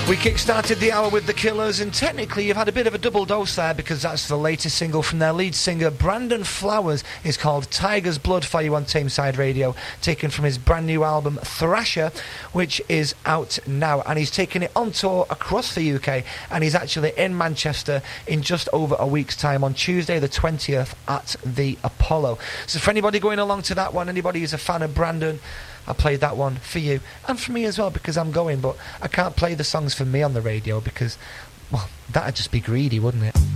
We kick-started the hour with The Killers, and technically you've had a bit of a double dose there because that's the latest single from their lead singer Brandon Flowers. It's called Tiger's Blood for you on Tameside Radio, taken from his brand new album Thrasher, which is out now, and he's taking it on tour across the UK, and he's actually in Manchester in just over a week's time on Tuesday the 20th at the Apollo. So for anybody going along to that one, anybody who's a fan of Brandon, I played that one for you and for me as well because I'm going, but I can't play the songs for me on the radio because, well, that'd just be greedy, wouldn't it?